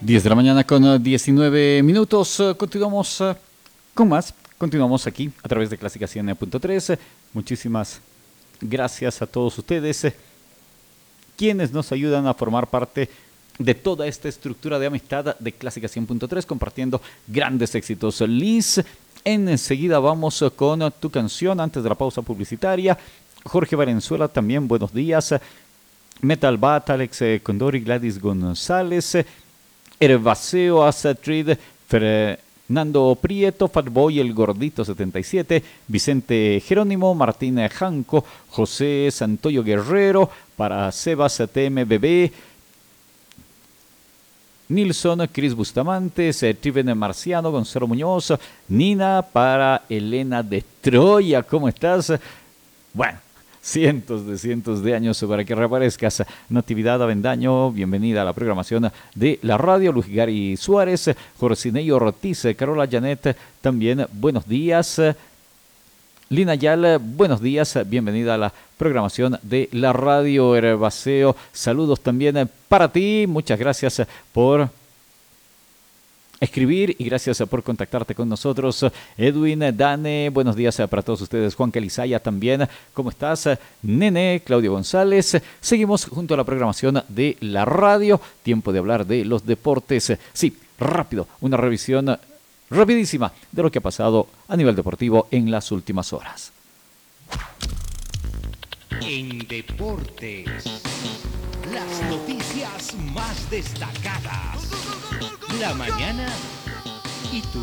10 de la mañana con 19 minutos. Continuamos con más. Continuamos aquí a través de Clásica 100.3. Muchísimas gracias a todos ustedes quienes nos ayudan a formar parte de toda esta estructura de amistad de Clásica 100.3, compartiendo grandes éxitos. Liz, enseguida vamos con tu canción antes de la pausa publicitaria. Jorge Valenzuela también, buenos días. Metal Bat, Alex Condori, Gladys González, Herbaceo, Astrid, Fernando Prieto, Fatboy, El Gordito 77, Vicente Jerónimo, Martín Janco, José Santoyo Guerrero, para Sebas TMBB, Nilson, Cris Bustamantes, Triven Marciano, Gonzalo Muñoz, Nina, para Elena de Troya, ¿cómo estás? Bueno, cientos de años para que reaparezcas. Natividad Avendaño, bienvenida a la programación de la radio. Luis Gary Suárez, Jorcinello Ortiz, Carola Janet, también buenos días. Lina Yal, buenos días, bienvenida a la programación de la radio. Herbaceo, saludos también para ti, muchas gracias por escribir y gracias por contactarte con nosotros. Edwin, Dane, buenos días para todos ustedes. Juan Calizaya también, ¿cómo estás? Nene, Claudio González. Seguimos junto a la programación de la radio. Tiempo de hablar de los deportes. Sí, rápido, una revisión rapidísima de lo que ha pasado a nivel deportivo en las últimas horas. En deportes, las noticias más destacadas. La mañana y tú.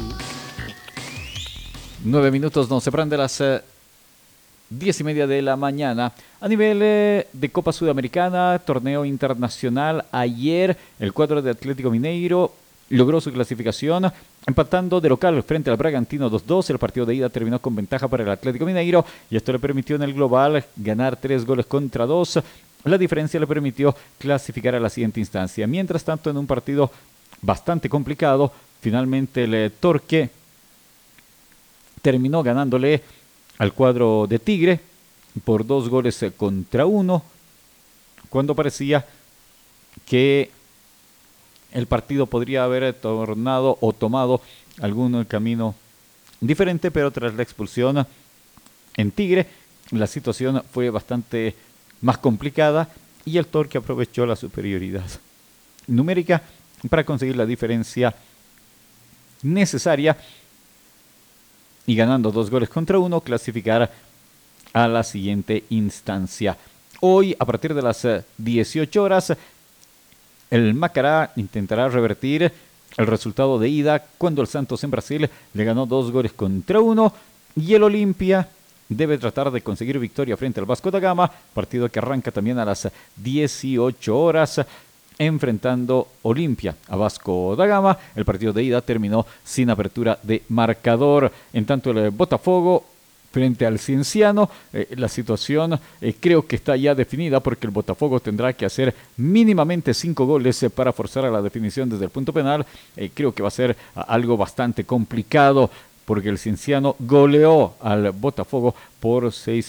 9 minutos nos separan de las 10:30 de la mañana. A nivel de Copa Sudamericana, torneo internacional, ayer el cuadro de Atlético Mineiro logró su clasificación empatando de local frente al Bragantino 2-2. El partido de ida terminó con ventaja para el Atlético Mineiro y esto le permitió en el global ganar 3-2. La diferencia le permitió clasificar a la siguiente instancia. Mientras tanto, en un partido bastante complicado, finalmente el Torque terminó ganándole al cuadro de Tigre por 2-1, cuando parecía que el partido podría haber tornado o tomado algún camino diferente, pero tras la expulsión en Tigre, la situación fue bastante más complicada y el Torque aprovechó la superioridad numérica para conseguir la diferencia necesaria y ganando 2-1, clasificar a la siguiente instancia. Hoy, a partir de las 18 horas, el Macará intentará revertir el resultado de ida cuando el Santos en Brasil le ganó 2-1 y el Olimpia debe tratar de conseguir victoria frente al Vasco da Gama, partido que arranca también a las 18 horas. Enfrentando Olimpia a Vasco da Gama. El partido de ida terminó sin apertura de marcador. En tanto, el Botafogo frente al Cienciano, la situación creo que está ya definida porque el Botafogo tendrá que hacer mínimamente 5 goles para forzar a la definición desde el punto penal. Creo que va a ser algo bastante complicado porque el Cienciano goleó al Botafogo por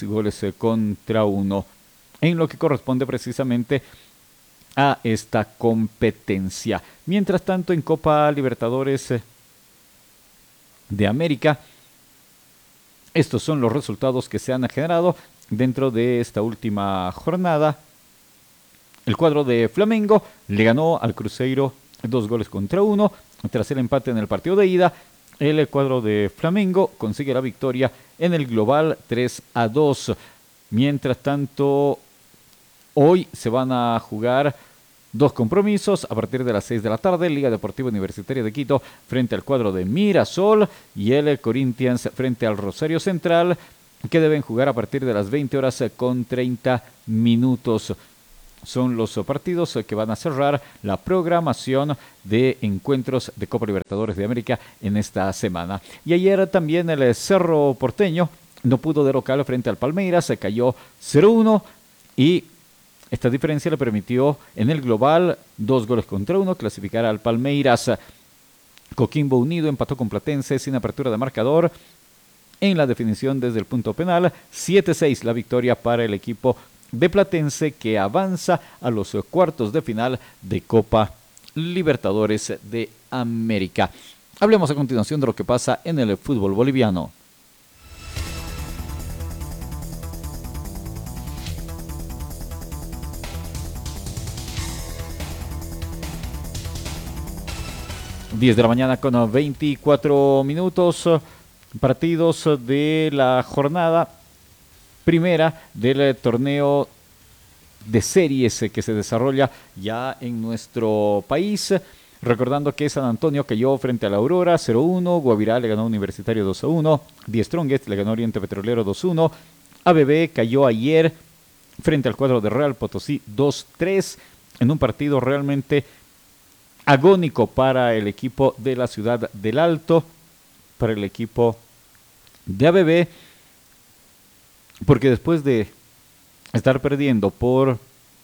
6-1 en lo que corresponde precisamente a esta competencia. Mientras tanto, en Copa Libertadores de América, estos son los resultados que se han generado dentro de esta última jornada. El cuadro de Flamengo le ganó al Cruzeiro 2-1. Tras el empate en el partido de ida, el cuadro de Flamengo consigue la victoria en el global 3-2. Mientras tanto, hoy se van a jugar 2 compromisos a partir de las 6 de la tarde. Liga Deportiva Universitaria de Quito frente al cuadro de Mirasol y el Corinthians frente al Rosario Central, que deben jugar a partir de las 20 horas con 30 minutos. Son los partidos que van a cerrar la programación de encuentros de Copa Libertadores de América en esta semana. Y ayer también el Cerro Porteño no pudo de local frente al Palmeiras, se cayó 0-1 y esta diferencia le permitió en el global 2-1 clasificar al Palmeiras. Coquimbo Unido empató con Platense sin apertura de marcador en la definición desde el punto penal. 7-6 la victoria para el equipo de Platense, que avanza a los cuartos de final de Copa Libertadores de América. Hablemos a continuación de lo que pasa en el fútbol boliviano. Diez de la mañana con 24 minutos. Partidos de la jornada primera del torneo de series que se desarrolla ya en nuestro país. Recordando que San Antonio cayó frente a la Aurora 0-1, Guavirá le ganó a Universitario 2-1, Die Strongest le ganó a Oriente Petrolero 2-1, ABB cayó ayer frente al cuadro de Real Potosí 2-3 en un partido realmente agónico para el equipo de la Ciudad del Alto, para el equipo de ABB, porque después de estar perdiendo por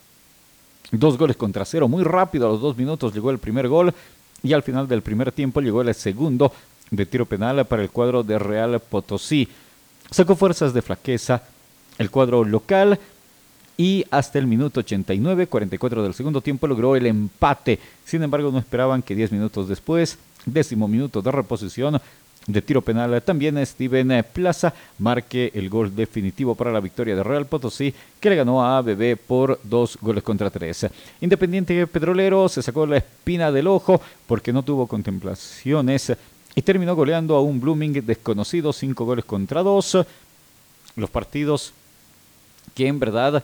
2-0 muy rápido, a los 2 minutos llegó el primer gol y al final del primer tiempo llegó el segundo de tiro penal para el cuadro de Real Potosí. Sacó fuerzas de flaqueza el cuadro local y hasta el minuto 89, 44 del segundo tiempo logró el empate. Sin embargo, no esperaban que 10 minutos después, 10º minuto de reposición de tiro penal, también Steven Plaza marque el gol definitivo para la victoria de Real Potosí, que le ganó a ABB por 2-3. Independiente Petrolero se sacó la espina del ojo porque no tuvo contemplaciones y terminó goleando a un Blooming desconocido 5-2. Los partidos que en verdad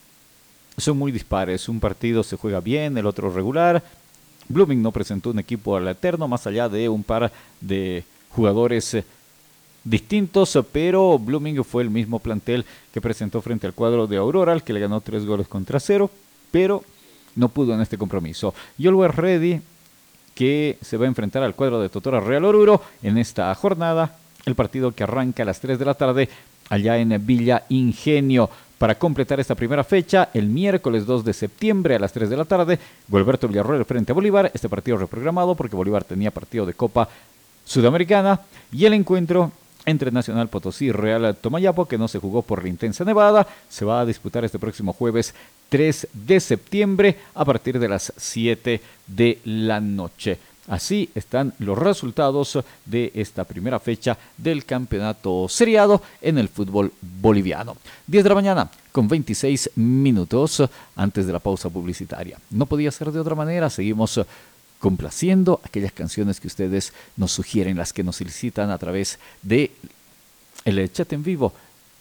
son muy dispares. Un partido se juega bien, el otro regular. Blooming no presentó un equipo al eterno, más allá de un par de jugadores distintos, pero Blooming fue el mismo plantel que presentó frente al cuadro de Aurora, al que le ganó 3-0, pero no pudo en este compromiso. Y Always Ready, que se va a enfrentar al cuadro de Totora Real Oruro en esta jornada, el partido que arranca a las 3 de la tarde allá en Villa Ingenio. Para completar esta primera fecha, el miércoles 2 de septiembre a las 3 de la tarde, Gualberto Villarroel frente a Bolívar. Este partido reprogramado porque Bolívar tenía partido de Copa Sudamericana. Y el encuentro entre Nacional Potosí y Real Tomayapo, que no se jugó por la intensa nevada, se va a disputar este próximo jueves 3 de septiembre a partir de las 7 de la noche. Así están los resultados de esta primera fecha del campeonato seriado en el fútbol boliviano. 10 de la mañana con 26 minutos antes de la pausa publicitaria. No podía ser de otra manera, seguimos complaciendo aquellas canciones que ustedes nos sugieren, las que nos solicitan a través de el chat en vivo,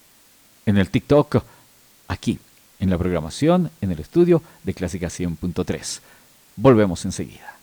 en el TikTok, aquí en la programación, en el estudio de Clásica 100.3. Volvemos enseguida.